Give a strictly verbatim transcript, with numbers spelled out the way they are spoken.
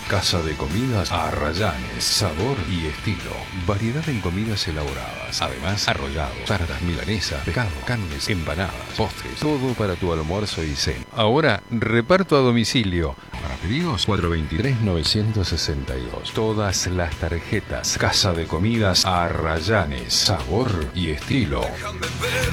Casa de Comidas Arrayanes. Sabor y estilo. Variedad en comidas elaboradas. Además, arrollados, tartas milanesas, pescado, carnes, empanadas, postres. Todo para tu almuerzo y cena. Ahora, reparto a domicilio. Para pedidos, cuatro dos tres, nueve seis dos. Todas las tarjetas. Casa de Comidas Arrayanes. Sabor y estilo.